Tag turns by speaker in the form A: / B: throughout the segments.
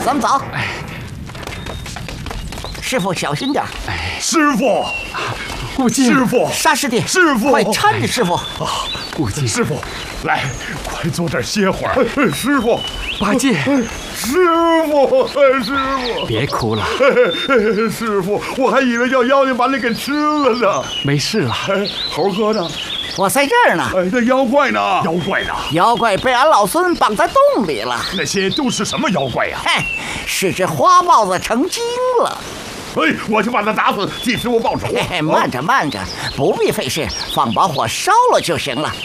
A: 咱们走。师傅小心点。
B: 师傅，
C: 顾进，
B: 师傅，
A: 沙师弟，
B: 师傅，
A: 快搀着师傅。
C: 顾进，
B: 师傅，来，快坐这儿歇会儿。师傅，
C: 八戒，
B: 师傅，师傅，
C: 别哭了。
B: 师傅，我还以为叫妖精把你给吃了呢。
C: 没事了。
B: 猴哥呢？
A: 我在这儿呢。
B: 那妖怪呢？妖怪呢？
A: 妖怪被俺老孙绑在洞里了。
B: 那些都是什么妖怪呀？
A: 嘿，是只花豹子成精了。
B: 我就把他打死，替师傅报仇。
A: 慢着慢着，不必费事，放把火烧了就行了。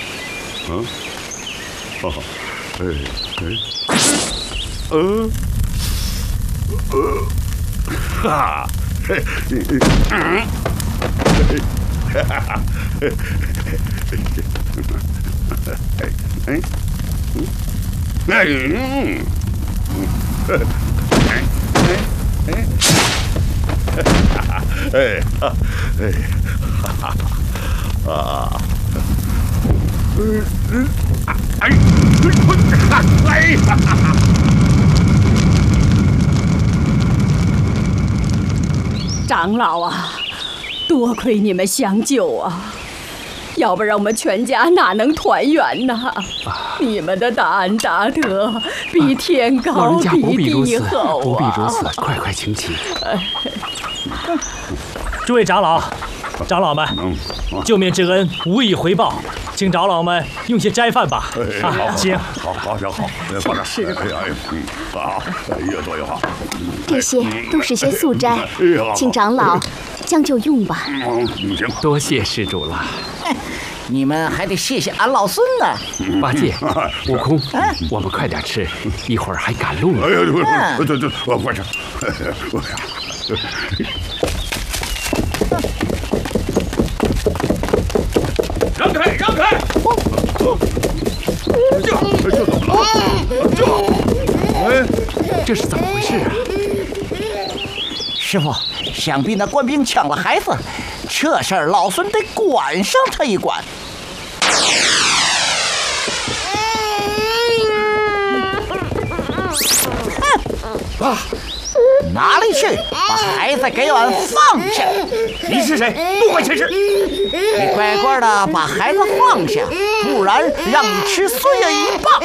D: 长老啊，多亏你们相救啊，要不然我们全家哪能团圆呢？你们的大恩大德比天高，比地厚啊！
C: 不必如此，快请起。
E: 诸位长老，长老们，救命之恩无以回报，请长老们用些斋饭吧。请。
B: 好，放这。
D: 是。
B: 好，越多越好。
F: 这些都是些素斋，请长老将就用吧。
B: 行，
C: 多谢施主了。
A: 你们还得谢谢俺老孙呢。
C: 八戒、悟空，我们快点吃，一会儿还赶路呢。
B: 对，我快吃。让开！
C: 这是怎么回事啊？
A: 师傅，想必那官兵抢了孩子，这事儿老孙得管上他一管。哪里去？把孩子给俺放下！
B: 你是谁？不管闲事！
A: 你乖乖的把孩子放下，不然让你吃岁月一棒！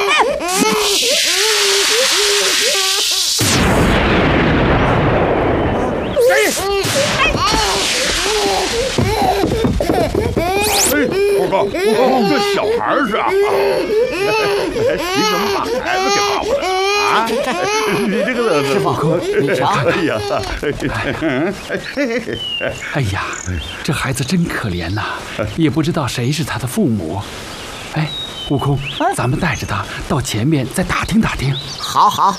B: 报告，这小孩是啊！你怎么把孩子给抱过来啊？你这个
A: 师傅，你瞧，
C: 哎呀，这孩子真可怜呐，也不知道谁是他的父母。哎，悟空，咱们带着他到前面再打听打听。
A: 好。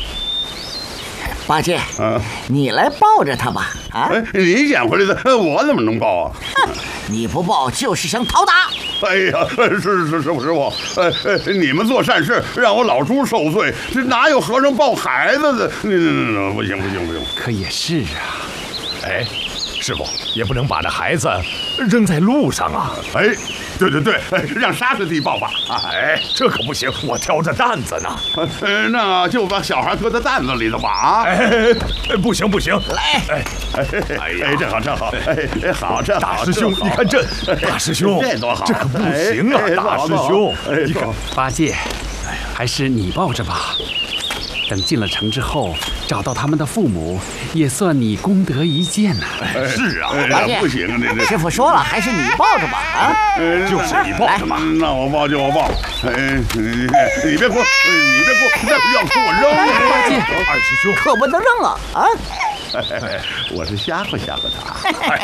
A: 八戒，你来抱着他吧。
B: 你捡回来的，我怎么能抱啊？
A: 你不抱就是想讨打。
B: 哎呀，是师傅，你们做善事，让我老猪受罪，这哪有和尚抱孩子的？不行。
C: 可也是啊。
G: 哎，师傅也不能把这孩子扔在路上啊！
B: 哎，对，让沙师弟抱吧。
G: 哎，这可不行，我挑着担子呢。
B: 那就把小孩搁在担子里头吧。啊！
G: 不行，
A: 来！
B: 正好，好，这
G: 大师兄，你看这，大师兄，
B: 这多好，
G: 这可不行啊，大师兄，你看，
C: 八戒，还是你抱着吧。等进了城之后，找到他们的父母，也算你功德一件呐。
G: 是啊，
B: 不行，
A: 师傅说了，还是你抱着吧。啊，
G: 就是你抱着吧。
B: 那我抱就我抱。你别哭，要哭我扔了。
A: 八戒，
G: 二师兄
A: 可不能扔啊！
B: 我是吓唬他。